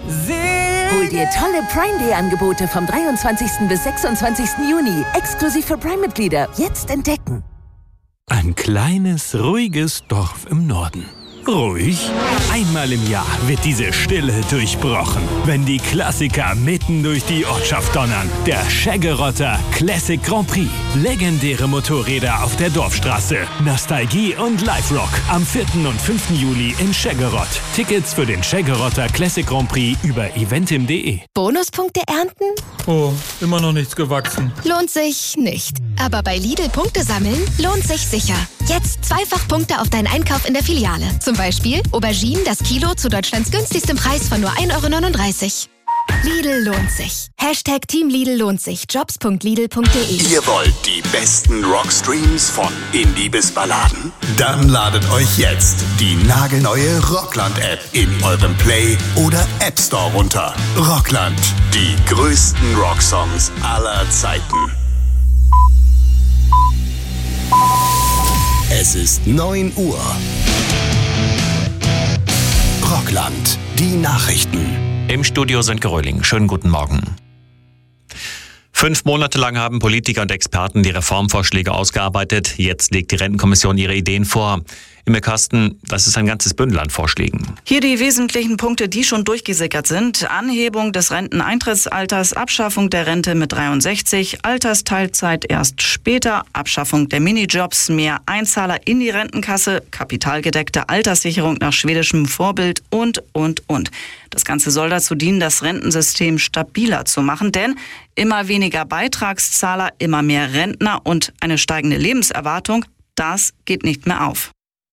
Hol dir tolle Prime Day Angebote vom 23. bis 26. Juni. Exklusiv für Prime-Mitglieder. Jetzt entdecken. Ein kleines, ruhiges Dorf im Norden. Ruhig? Einmal im Jahr wird diese Stille durchbrochen, wenn die Klassiker mitten durch die Ortschaft donnern. Der Scheggerotter Classic Grand Prix. Legendäre Motorräder auf der Dorfstraße. Nostalgie und Live-Rock. Am 4. und 5. Juli in Scheggerott. Tickets für den Scheggerotter Classic Grand Prix über eventim.de. Bonuspunkte ernten? Oh, immer noch nichts gewachsen. Lohnt sich nicht. Aber bei Lidl Punkte sammeln lohnt sich sicher. Jetzt zweifach Punkte auf deinen Einkauf in der Filiale. Zum Beispiel Auberginen das Kilo zu Deutschlands günstigstem Preis von nur 1,39 €. Lidl lohnt sich. Hashtag Team Lidl lohnt sich. Jobs.lidl.de. Ihr wollt die besten Rockstreams von Indie bis Balladen? Dann ladet euch jetzt die nagelneue Rockland-App in eurem Play- oder App Store runter. Rockland, die größten Rocksongs aller Zeiten. Es ist 9 Uhr. Rockland, die Nachrichten. Im Studio Sönke Röhling. Schönen guten Morgen. 5 Monate lang haben Politiker und Experten die Reformvorschläge ausgearbeitet. Jetzt legt die Rentenkommission ihre Ideen vor. Im Kasten, das ist ein ganzes Bündel an Vorschlägen. Hier die wesentlichen Punkte, die schon durchgesickert sind. Anhebung des Renteneintrittsalters, Abschaffung der Rente mit 63, Altersteilzeit erst später, Abschaffung der Minijobs, mehr Einzahler in die Rentenkasse, kapitalgedeckte Alterssicherung nach schwedischem Vorbild und. Das Ganze soll dazu dienen, das Rentensystem stabiler zu machen, denn immer weniger Beitragszahler, immer mehr Rentner und eine steigende Lebenserwartung, das geht nicht mehr auf.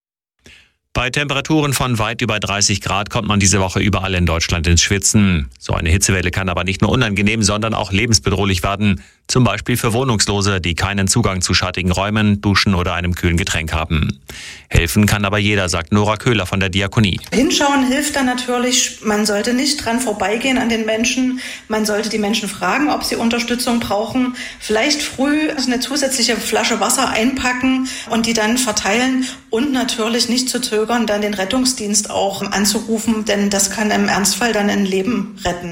Bei Temperaturen von weit über 30 Grad kommt man diese Woche überall in Deutschland ins Schwitzen. So eine Hitzewelle kann aber nicht nur unangenehm, sondern auch lebensbedrohlich werden. Zum Beispiel für Wohnungslose, die keinen Zugang zu schattigen Räumen, Duschen oder einem kühlen Getränk haben. Helfen kann aber jeder, sagt Nora Köhler von der Diakonie. Hinschauen hilft dann natürlich. Man sollte nicht dran vorbeigehen an den Menschen. Man sollte die Menschen fragen, ob sie Unterstützung brauchen. Vielleicht früh eine zusätzliche Flasche Wasser einpacken und die dann verteilen. Und natürlich nicht zu zögern, dann den Rettungsdienst auch anzurufen, denn das kann im Ernstfall dann ein Leben retten.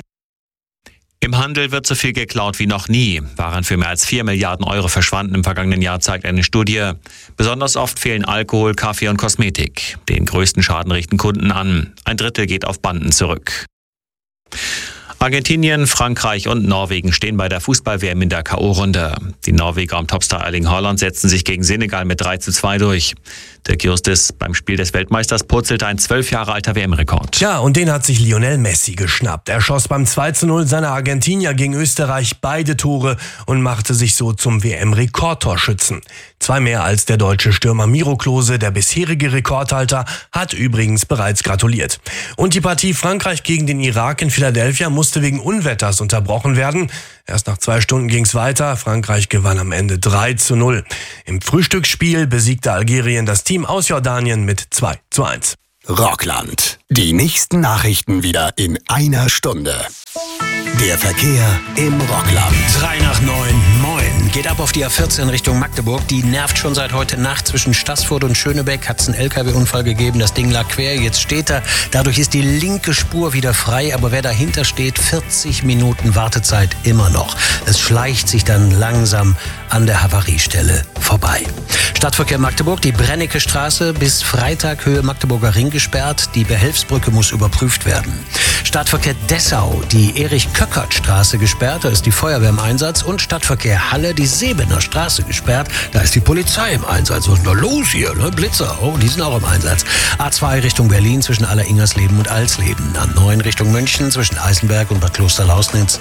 Im Handel wird so viel geklaut wie noch nie. Waren für mehr als 4 Milliarden € verschwanden im vergangenen Jahr, zeigt eine Studie. Besonders oft fehlen Alkohol, Kaffee und Kosmetik. Den größten Schaden richten Kunden an. 1/3 geht auf Banden zurück. Argentinien, Frankreich und Norwegen stehen bei der Fußball-WM in der K.O.-Runde. Die Norweger um Topstar Erling Haaland setzten sich gegen Senegal mit 3:2 durch. Der Justis beim Spiel des Weltmeisters purzelte ein 12 Jahre alter WM-Rekord. Ja, und den hat sich Lionel Messi geschnappt. Er schoss beim 2:0 seiner Argentinier gegen Österreich beide Tore und machte sich so zum WM-Rekordtorschützen. 2 mehr als der deutsche Stürmer Miro Klose, der bisherige Rekordhalter, hat übrigens bereits gratuliert. Und die Partie Frankreich gegen den Irak in Philadelphia musste wegen Unwetters unterbrochen werden. Erst nach 2 Stunden ging's weiter. Frankreich gewann am Ende 3:0. Im Frühstücksspiel besiegte Algerien das Team aus Jordanien mit 2:1. Rockland. Die nächsten Nachrichten wieder in einer Stunde. Der Verkehr im Rockland. 3 nach 9, moin. Geht ab auf die A14 Richtung Magdeburg. Die nervt schon seit heute Nacht. Zwischen Staßfurt und Schönebeck hat es einen LKW-Unfall gegeben. Das Ding lag quer, jetzt steht er. Dadurch ist die linke Spur wieder frei. Aber wer dahinter steht, 40 Minuten Wartezeit immer noch. Es schleicht sich dann langsam an der Havariestelle vorbei. Stadtverkehr Magdeburg, die Brennecke Straße bis Freitag Höhe Magdeburger Ring gesperrt. Die Behelfsbrücke muss überprüft werden. Stadtverkehr Dessau, die Erich-Köckert-Straße gesperrt, da ist die Feuerwehr im Einsatz. Und Stadtverkehr Halle, die Sebener Straße gesperrt, da ist die Polizei im Einsatz. Was ist denn da los hier? Ne? Blitzer, oh, die sind auch im Einsatz. A2 Richtung Berlin zwischen Aller-Ingersleben und Alsleben. A9 Richtung München zwischen Eisenberg und Bad Klosterlausnitz.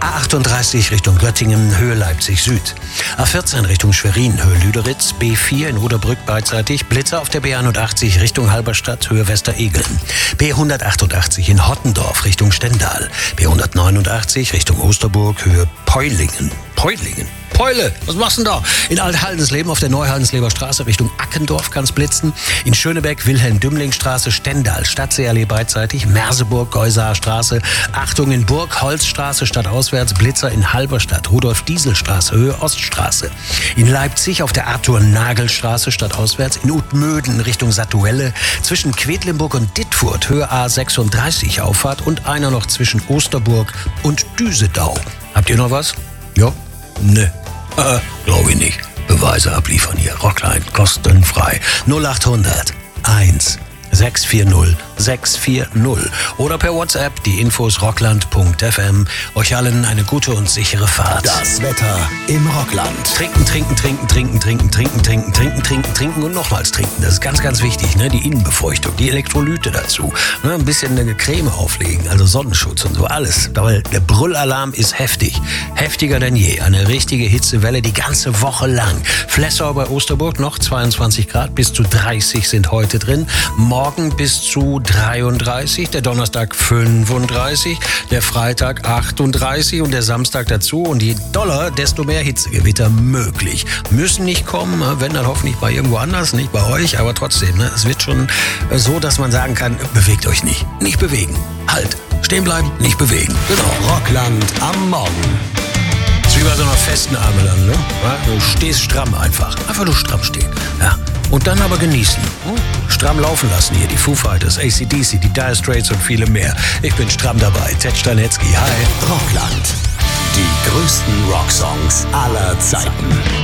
A38 Richtung Göttingen, Höhe Leipzig Süd. A14 Richtung Schwerin, Höhe Lüderitz. B4 in Oderbrück beidseitig. Blitzer auf der B81 Richtung Halberstadt, Höhe Westeregeln. B188 in Hottendorf Richtung Stendal. B189 Richtung Osterburg, Höhe Peulingen. Keule, was machst du denn da? In Alt-Haldensleben auf der Neuhaldensleber Straße Richtung Ackendorf kann's blitzen. In Schönebeck, Wilhelm-Dümling-Straße, Stendal, Stadtseeallee beidseitig, Merseburg, Geusaer Straße. Achtung, in Burg, Holzstraße, stadtauswärts, Blitzer in Halberstadt, Rudolf-Diesel-Straße, Höhe Oststraße. In Leipzig auf der Arthur-Nagel-Straße, stadtauswärts, in Utmöden Richtung Satuelle, zwischen Quedlinburg und Dittfurt, Höhe A36 Auffahrt und einer noch zwischen Osterburg und Düsedau. Habt ihr noch was? Ja? Ne. Glaube ich nicht. Beweise abliefern hier. Rockline, kostenfrei. 0800 1 640 640 oder per WhatsApp die Infos rockland.fm. Euch allen eine gute und sichere Fahrt. Das Wetter im Rockland. Trinken und nochmals trinken. Das ist ganz, ganz wichtig. Ne? Die Innenbefeuchtung, die Elektrolyte dazu. Ne? Ein bisschen eine Creme auflegen, also Sonnenschutz und so alles. Weil der Brüllalarm ist heftig. Heftiger denn je. Eine richtige Hitzewelle die ganze Woche lang. Flessau bei Osterburg noch 22 Grad, bis zu 30 sind heute drin. Morgen bis zu 33, der Donnerstag 35, der Freitag 38 und der Samstag dazu. Und je doller, desto mehr Hitzegewitter möglich. Müssen nicht kommen, wenn dann hoffentlich bei irgendwo anders, nicht bei euch, aber trotzdem. Ne? Es wird schon so, dass man sagen kann, bewegt euch nicht. Nicht bewegen. Halt. Stehen bleiben, nicht bewegen. Genau. Rockland am Morgen. Das ist wie bei so einer festen Armelang, ne? Ja, du stehst stramm einfach. Einfach nur stramm stehen. Ja. Und dann aber genießen. Stramm laufen lassen hier. Die Foo Fighters, AC/DC, die Dire Straits und viele mehr. Ich bin stramm dabei. Ted Stanetzky, hi. Rockland. Die größten Rocksongs aller Zeiten.